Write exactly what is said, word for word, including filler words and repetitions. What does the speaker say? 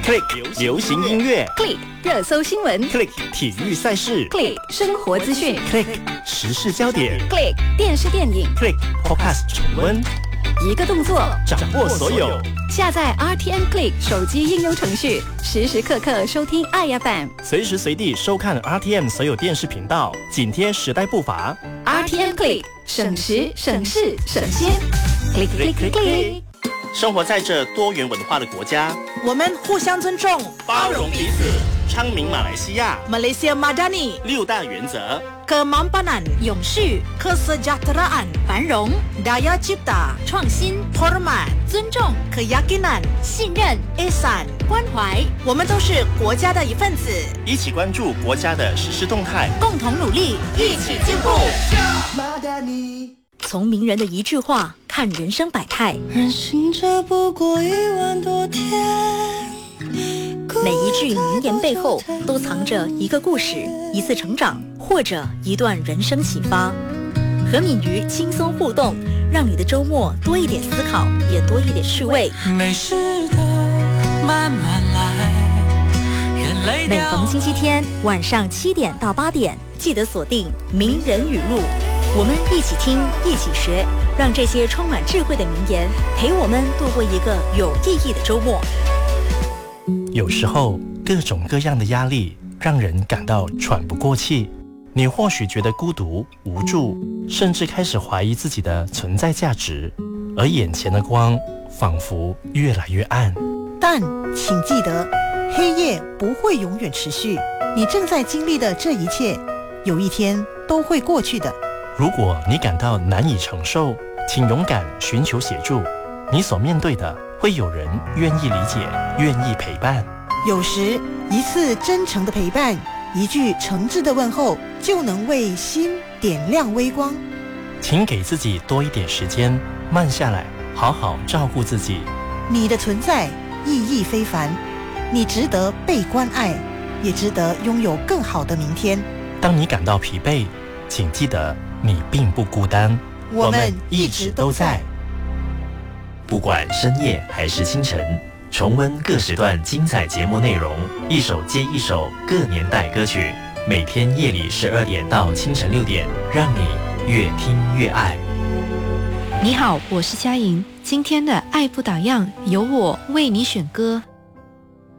Click 流行音乐 ，Click 热搜新闻 ，Click 体育赛事 ，Click 生活资讯 ，Click 时事焦点 ，Click 电视电影 ，Click Podcast 重温， 一个动作掌握所有。 下载 R T N Click 手机应用程序，时时刻刻收听爱 F M， 随时随地收看 R T M 所有电视频道，紧贴时代步伐。 R T N Click 省时省事省先 ，Click Click Click Click。 生活在这多元文化的国家， 我们互相尊重， 包容彼此，昌明马来西亚 Malaysia Madani 六大原则 ：kemampanan 永续、 kesejahteraan 繁荣、 daya cipta 创新、 hormat 尊重、 keyakinan 信任、 ihsan 关怀， 我们都是国家的一份子， 一起关注国家的时事动态， 共同努力， 一起进步。 从名人的一句话看人生百态， 人行这不过一万多天。 每一句名言背后都藏着一个故事，一次成长，或者一段人生启发。和敏瑜轻松互动，让你的周末多一点思考，也多一点趣味。 没事的，慢慢来。 每逢星期天晚上七点到八点，记得锁定名人语录，我们一起听，一起学，让这些充满智慧的名言陪我们度过一个有意义的周末。 有时候各种各样的压力让人感到喘不过气，你或许觉得孤独无助，甚至开始怀疑自己的存在价值，而眼前的光仿佛越来越暗。 但请记得，黑夜不会永远持续，你正在经历的这一切有一天都会过去的。 如果你感到难以承受，请勇敢寻求协助，你所面对的会有人愿意理解，愿意陪伴。 有时一次真诚的陪伴，一句诚挚的问候，就能为心点亮微光。 请给自己多一点时间，慢下来，好好照顾自己。 你的存在意义非凡，你值得被关爱，也值得拥有更好的明天。 当你感到疲惫，请记得你并不孤单， 我们一直都在。 不管深夜还是清晨，重温各时段精彩节目内容，一首接一首各年代歌曲，每天夜里十二点到清晨六点，让你越听越爱。 你好，我是佳莹，今天的爱不打烊由我为你选歌。